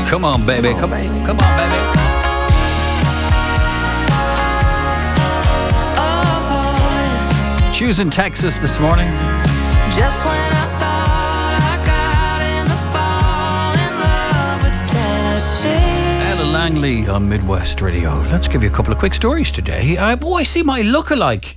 Come on, baby. Come on, baby. Choosing Texas this morning. Just when I thought I got him to fall in love with Tennessee. Ella Langley on Midwest Radio. Let's give you a couple of quick stories today. I see my lookalike.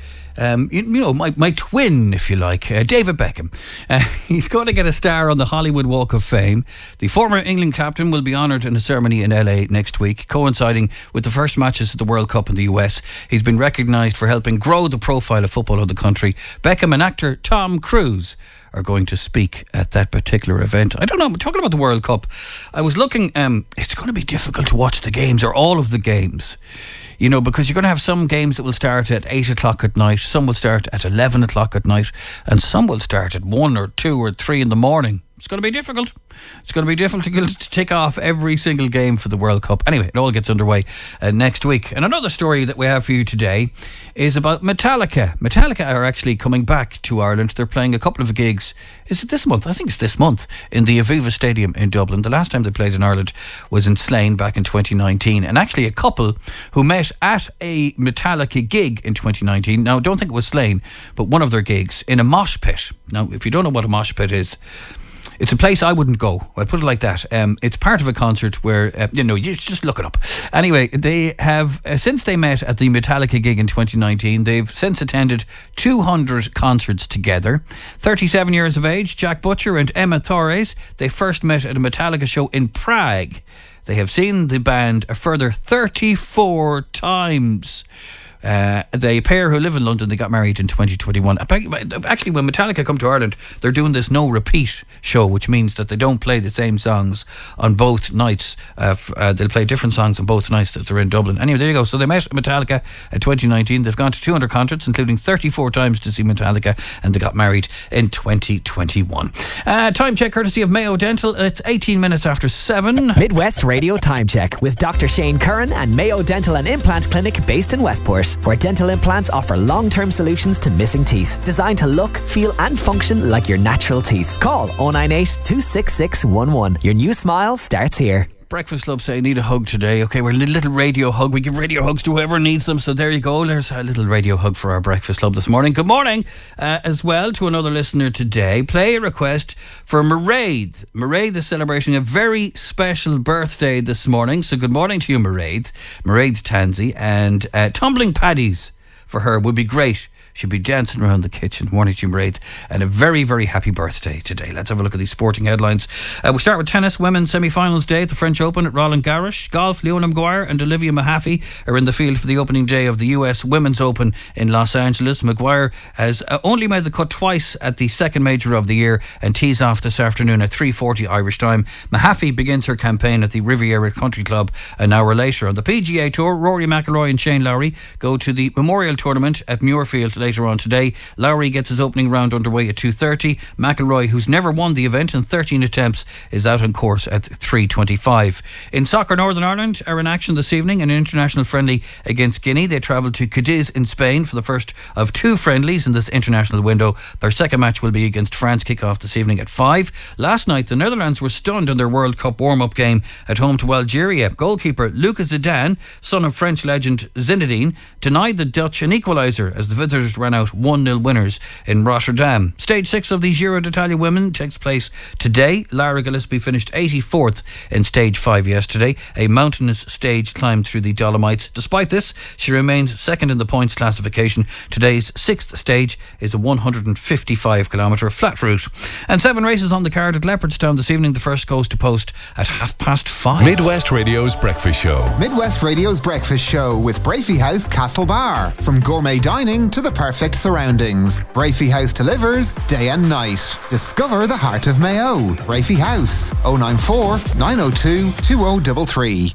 My twin, if you like, David Beckham. He's going to get a star on the Hollywood Walk of Fame. The former England captain will be honoured in a ceremony in LA next week, coinciding with the first matches of the World Cup in the US. He's been recognised for helping grow the profile of football in the country. Beckham and actor Tom Cruise are going to speak at that particular event. I don't know, talking about the World Cup, I was looking, it's going to be difficult to watch the games, or all of the games. You know, because you're going to have some games that will start at 8 o'clock at night, some will start at 11 o'clock at night, and some will start at 1 or 2 or 3 in the morning. It's going to be difficult. It's going to be difficult to tick off every single game for the World Cup. Anyway, it all gets underway next week. And another story that we have for you today is about Metallica. Metallica are actually coming back to Ireland. They're playing a couple of gigs. Is it this month? I think it's this month in the Aviva Stadium in Dublin. The last time they played in Ireland was in Slane back in 2019. And actually a couple who met at a Metallica gig in 2019. Now, I don't think it was Slane, but one of their gigs in a mosh pit. Now, if you don't know what a mosh pit is, it's a place I wouldn't go. I'd put it like that. It's part of a concert where, you just look it up. Anyway, they have, since they met at the Metallica gig in 2019, they've since attended 200 concerts together. 37 years of age, Jack Butcher and Emma Torres, they first met at a Metallica show in Prague. They have seen the band a further 34 times. The pair who live in London, they got married in 2021. Actually, when Metallica come to Ireland, they're doing this no repeat show, which means that they don't play the same songs on both nights. They'll play different songs on both nights that they're in Dublin. Anyway, there you go. So they met Metallica in 2019. They've gone to 200 concerts, including 34 times to see Metallica, and they got married in 2021. Time check courtesy of Mayo Dental. It's 18 minutes after 7. Midwest Radio Time Check with Dr. Shane Curran and Mayo Dental and Implant Clinic based in Westport, where dental implants offer long-term solutions to missing teeth, designed to look, feel and function like your natural teeth. Call 098 266 11. Your new smile starts here. Breakfast Club say need a hug today. Okay, we're a little radio hug. We give radio hugs to whoever needs them. So there you go. There's a little radio hug for our Breakfast Club this morning. Good morning as well to another listener today. Play a request for Mairead. Mairead is celebrating a very special birthday this morning. So good morning to you, Mairead. Mairead's Tansy. And tumbling paddies for her would be great. She'll be dancing around the kitchen. Morning to you, Mairead, and a very, very happy birthday today. Let's have a look at these sporting headlines. We'll start with tennis. Women's semi-finals day at the French Open at Roland Garros. Golf, Leona Maguire and Olivia Mahaffey are in the field for the opening day of the US Women's Open in Los Angeles. Maguire has only made the cut twice at the second major of the year and tees off this afternoon at 3:40 Irish time. Mahaffey begins her campaign at the Riviera Country Club an hour later. On the PGA Tour, Rory McIlroy and Shane Lowry go to the Memorial Tournament at Muirfield later on today. Lowry gets his opening round underway at 2:30. McIlroy, who's never won the event in 13 attempts, is out on course at 3:25. In soccer, Northern Ireland are in action this evening in an international friendly against Guinea. They travel to Cadiz in Spain for the first of two friendlies in this international window. Their second match will be against France, kick-off this evening at 5. Last night, the Netherlands were stunned in their World Cup warm-up game at home to Algeria. Goalkeeper Lucas Zidane, son of French legend Zinedine, denied the Dutch an equaliser as the visitors ran out 1-0 winners in Rotterdam. Stage 6 of the Giro d'Italia Women takes place today. Lara Gillespie finished 84th in Stage 5 yesterday, a mountainous stage climbed through the Dolomites. Despite this, she remains second in the points classification. Today's 6th stage is a 155-kilometre flat route. And 7 races on the card at Leopardstown this evening. The first goes to post at 5:30. Midwest Radio's Breakfast Show. Midwest Radio's Breakfast Show with Brafey House Castlebar. From gourmet dining to the perfect surroundings, Brafey House delivers day and night. Discover the heart of Mayo. Brafey House, 094 902 2033.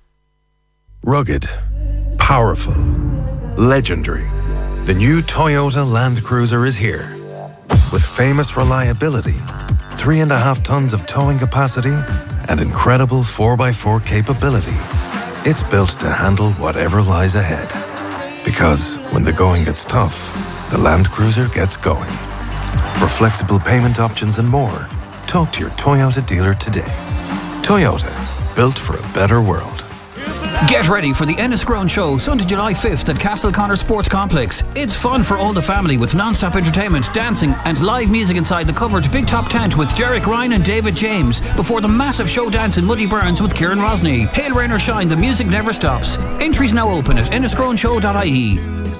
Rugged, powerful, legendary. The new Toyota Land Cruiser is here. With famous reliability, 3.5 tons of towing capacity, and incredible 4x4 capability. It's built to handle whatever lies ahead. Because when the going gets tough, the Land Cruiser gets going. For flexible payment options and more, talk to your Toyota dealer today. Toyota, built for a better world. Get ready for the Enniscrone Show, Sunday, July 5th at Castleconnor Sports Complex. It's fun for all the family with non-stop entertainment, dancing and live music inside the covered Big Top Tent with Derek Ryan and David James before the massive show dance in Muddy Burns with Kieran Rosny. Hail, rain or shine, the music never stops. Entries now open at enniscroneshow.ie.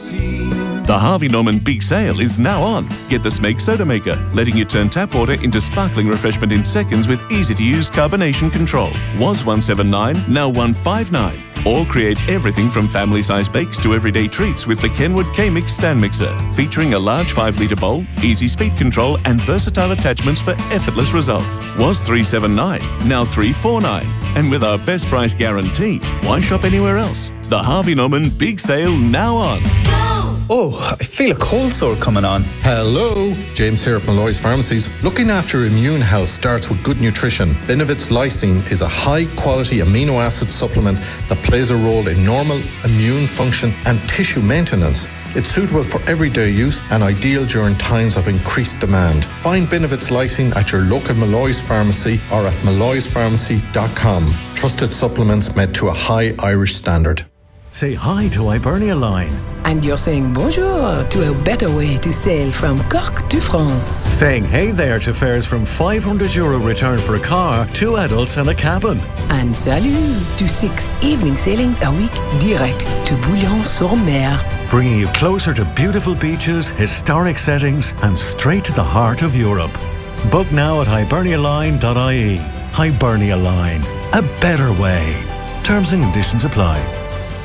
The Harvey Norman Big Sale is now on. Get the Smake Soda Maker, letting you turn tap water into sparkling refreshment in seconds with easy-to-use carbonation control. Was $179, now $159. Or create everything from family-sized bakes to everyday treats with the Kenwood K-Mix stand mixer, featuring a large 5-litre bowl, easy speed control and versatile attachments for effortless results. Was $379, now $349. And with our best price guarantee, why shop anywhere else? The Harvey Norman Big Sale now on. Oh, I feel a cold sore coming on. Hello, James here at Malloy's Pharmacies. Looking after your immune health starts with good nutrition. Benevit's Lysine is a high-quality amino acid supplement that plays a role in normal immune function and tissue maintenance. It's suitable for everyday use and ideal during times of increased demand. Find Benevit's Lysine at your local Malloy's Pharmacy or at malloyspharmacy.com. Trusted supplements made to a high Irish standard. Say hi to Hibernia Line. And you're saying bonjour to a better way to sail from Cork to France. Saying hey there to fares from €500 return for a car, 2 adults and a cabin. And salut to 6 evening sailings a week direct to Bouillon-sur-Mer. Bringing you closer to beautiful beaches, historic settings and straight to the heart of Europe. Book now at hibernialine.ie. Hibernia Line. A better way. Terms and conditions apply.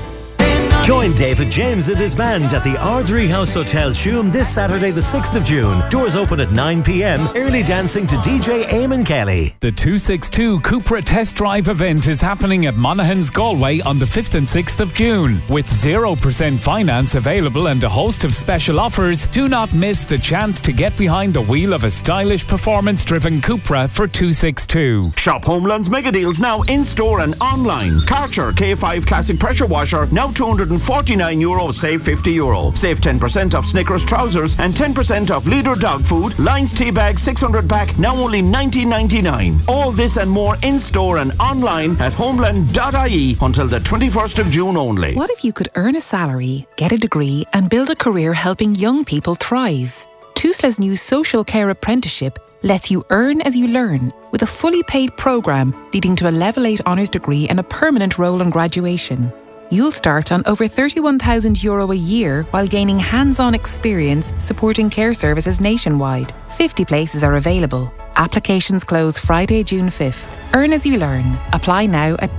Join David James and his band at the Ardrey House Hotel Tuam this Saturday the 6th of June. Doors open at 9 p.m. Early dancing to DJ Eamon Kelly. The 262 Cupra Test Drive event is happening at Monaghan's Galway on the 5th and 6th of June. With 0% finance available and a host of special offers, do not miss the chance to get behind the wheel of a stylish performance-driven Cupra for 262. Shop Homeland's mega deals now in-store and online. Karcher K5 Classic Pressure Washer now €249, save €50. Save 10% off Snickers trousers and 10% off Leader dog food. Lions tea bag 600 pack now only $19.99. All this and more in-store and online at homeland.ie until the 21st of June only. What if you could earn a salary, get a degree and build a career helping young people thrive? Tusla's new social care apprenticeship lets you earn as you learn with a fully paid programme leading to a level 8 honours degree and a permanent role on graduation. You'll start on over €31,000 a year while gaining hands-on experience supporting care services nationwide. 50 places are available. Applications close Friday, June 5th. Earn as you learn. Apply now at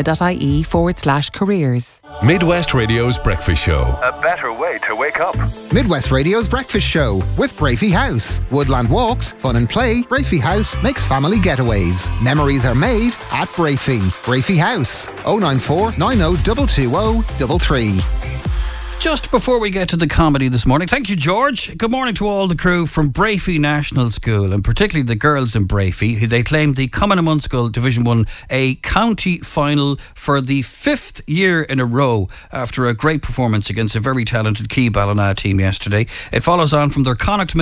tusla.ie/careers. Midwest Radio's Breakfast Show. A better way to wake up. Midwest Radio's Breakfast Show with Brafey House. Woodland walks, fun and play. Brafey House makes family getaways. Memories are made at Brafey. Brafey House. 094 90 220 33. Just before we get to the comedy this morning, thank you, George. Good morning to all the crew from Brafey National School, and particularly the girls in Brafey, who they claimed the Cumann and Munskill Division 1A county final for the 5th year in a row after a great performance against a very talented Key Ballina team yesterday. It follows on from their Connacht